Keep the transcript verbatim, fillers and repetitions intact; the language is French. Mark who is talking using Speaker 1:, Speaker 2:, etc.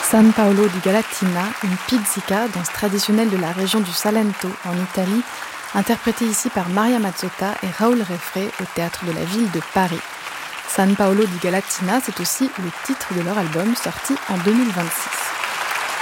Speaker 1: San Paolo di Galatina, une pizzica, danse traditionnelle de la région du Salento en Italie, interprétée ici par Maria Mazzotta et Raoul Refré au théâtre de la ville de Paris. San Paolo di Galatina, c'est aussi le titre de leur album sorti en deux mille vingt-six.